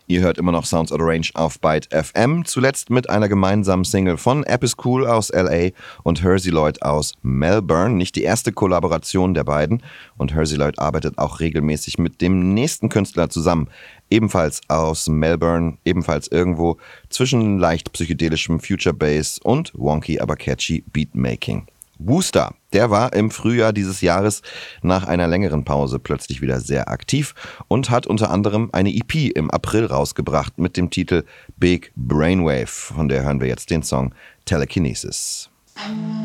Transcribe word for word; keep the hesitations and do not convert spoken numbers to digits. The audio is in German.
Ihr hört immer noch Sounds Out of Range auf Byte F M, zuletzt mit einer gemeinsamen Single von App is Cool aus L A und Hersey Lloyd aus Melbourne. Nicht die erste Kollaboration der beiden, und Hersey Lloyd arbeitet auch regelmäßig mit dem nächsten Künstler zusammen. Ebenfalls aus Melbourne, ebenfalls irgendwo zwischen leicht psychedelischem Future Bass und wonky, aber catchy Beatmaking. Wooster, der war im Frühjahr dieses Jahres nach einer längeren Pause plötzlich wieder sehr aktiv und hat unter anderem eine E P im April rausgebracht mit dem Titel Big Brainwave. Von der hören wir jetzt den Song Telekinesis.